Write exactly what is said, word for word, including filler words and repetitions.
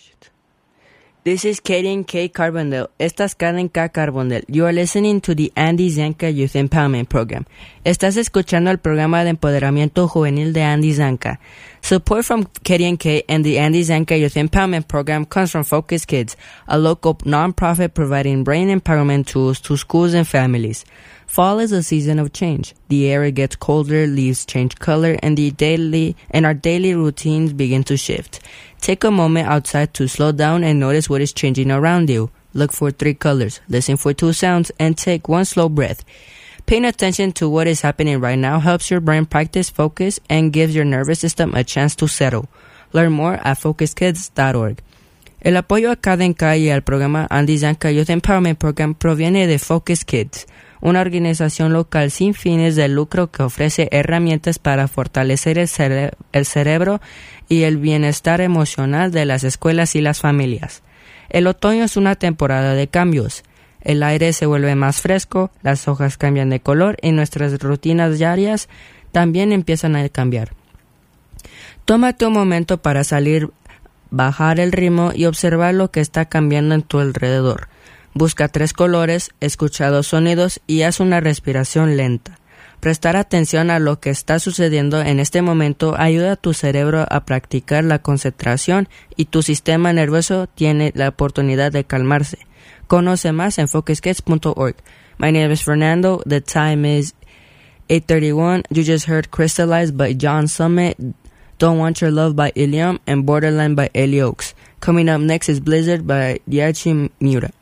Shit. This is Kaden K. Carbondale. Esta es Kaden K. Carbondale. You are listening to the Andy Zanca Youth Empowerment Program. Estás escuchando el programa de empoderamiento juvenil de Andy Zanca. Support from Kaden K. and the Andy Zanca Youth Empowerment Program comes from Focus Kids, a local nonprofit providing brain empowerment tools to schools and families. Fall is a season of change. The air gets colder, leaves change color, and the daily and our daily routines begin to shift. Take a moment outside to slow down and notice what is changing around you. Look for three colors, listen for two sounds, and take one slow breath. Paying attention to what is happening right now helps your brain practice focus and gives your nervous system a chance to settle. Learn more at focus kids dot org. El apoyo a Kaden K y al programa Andy Zanca Youth Empowerment Program proviene de Focus Kids, una organización local sin fines de lucro que ofrece herramientas para fortalecer el, cere- el cerebro y el bienestar emocional de las escuelas y las familias. El otoño es una temporada de cambios. El aire se vuelve más fresco, las hojas cambian de color y nuestras rutinas diarias también empiezan a cambiar. Tómate un momento para salir, bajar el ritmo y observar lo que está cambiando en tu alrededor. Busca tres colores, escucha dos sonidos y haz una respiración lenta. Prestar atención a lo que está sucediendo en este momento ayuda a tu cerebro a practicar la concentración y tu sistema nervioso tiene la oportunidad de calmarse. Conoce más en focus kids dot org. My name is Fernando. The time is eight thirty-one. You just heard Crystallized by John Summit, Don't Want Your Love by Ilium, and Borderline by Eli Oaks. Coming up next is Blizzard by Yachi Miura.